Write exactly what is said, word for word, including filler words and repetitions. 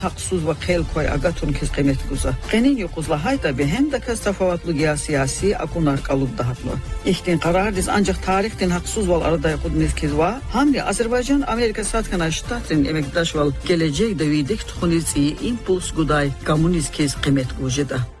haksız ve kel koy agatun kez kıymet guza. Genin yokuzla hayda bir hem de kez tafavatlı giya siyasi akunar kalıp dahatlı. İhtin karardiz ancak tarihten haksız val arada yakud mezkez va. Hamdi Azerbaycan Amerika satkana ştatın emektaş val gelecek devidik tukhunizi impuls guday komüniz kez kıymet gujeda.